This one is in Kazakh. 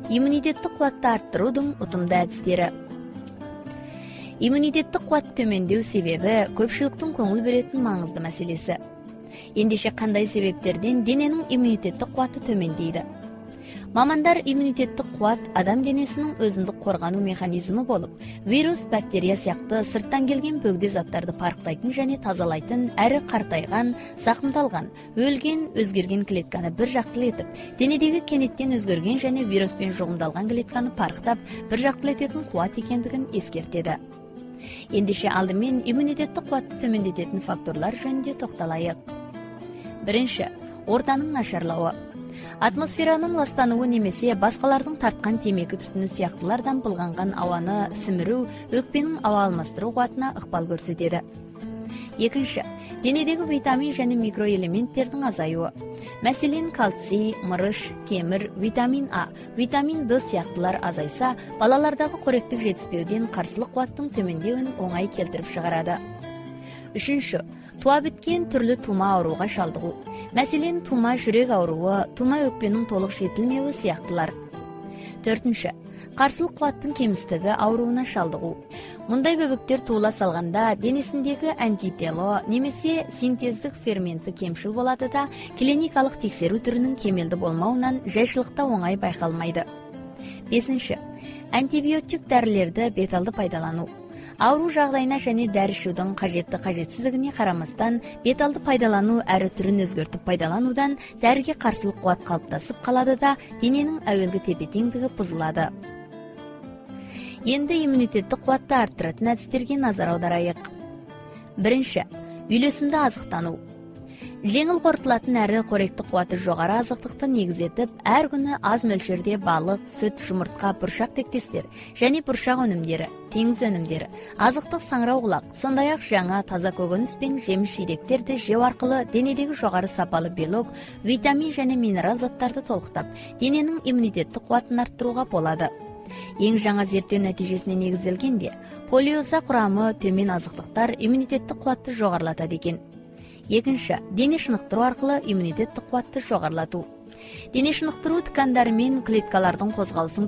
Иммунитеттік қуатты арттырудың ұтымды әдістері. Иммунитеттік қуат төмендеу себебі көпшіліктің көңіл бөлетін маңызды мәселесі. Ендеше қандай себептерден дененің иммунитеттік қуаты төмендейді? Мамандар иммунитеттік қуат адам денесінің өзіндік қорғану механизмі болып, вирус, бактерия сияқты сырттан келген бөгде заттарды парықтайтын және тазалайтын, әрі қартайған, зақымдалған, өлген, өзгерген клетканы бір жақтылы етіп, денедегі кенеттен өзгерген және вируспен жұғымдалған клетканы парықтап, бір жақтылы ететін қуат екендігін ескертеді. Ендеше алдымен иммунитеттік қуатты төмендететін факторлар жөнінде тоқталайық. Бірінші, ортаның нашарлауы. Атмосфераның ластануы немесе басқалардың тартқан темекі түтіні сияқтылардан былғанған ауаны сіміру өкпенің ауа алмастыру қуатына ықпал көрсетеді. Екінші, денедегі витамин және микроэлементтердің азаюы. Мәселен, кальций, мырыш, темір, витамин А, витамин Д сияқтылар азайса, балалардағы қоректік жетіспеуден қарсылық қуаттың төмендеуін оңай келтіріп шығарады. Үшінші, туа біткен түрлі тума ауруға шалдығу. Мәселен, тума жүрек ауруы, тума өкпенің толық жетілмеуі сияқтылар. Төртінші, қарсылық қуаттың кемістігі ауруына шалдығу. Мұндай бөбектер туыла салғанда денесіндегі антитело немесе синтездік ферменті кемшіл болады да, клиникалық тексеру түрінің кемелді болмауынан жайшылықта оңай байқалмайды. Бесінші, антибиотик дәрілерді беталды пайдалану. Ауру жағдайына және дәрі ішудің қажетсіздігіне қарамастан, беталды пайдалану әрі түрін өзгертіп пайдаланудан дәріге қарсылық қуат қалыптасып қалады да, дененің әуелгі тепе-теңдігі бұзылады. Енді иммунитеттік қуатты арттыратын әдістерге назар аударайық. Бірінші, үйлесімді азықтану. Жеңіл қорытылатын әрі қоректі қуаты жоғары азықтықты негіз етіп, әр күні аз мөлшерде балық, сүт, жұмыртқа, бұршақ тектестер және бұршақ өнімдері, теңіз өнімдері, азықтық саңырауқұлақ, сондай-ақ жаңа таза көкөніс пен жеміс-жидектерді жеу арқылы денедегі жоғары сапалы белок, витамин және минерал заттарды толықтап, дененің иммунитеттік қуатын арттыруға болады. Ең жаңа зерттеу нәтижесіне негізделгенде, полиоза құрамы төмен азықтықтар иммунитеттік қуатты жоғарылатады екен. Екінші, дене шынықтыру арқылы иммунитеттік қуатты жоғарылату. Дене шынықтыру ткандары мен клеткалардың қозғалысын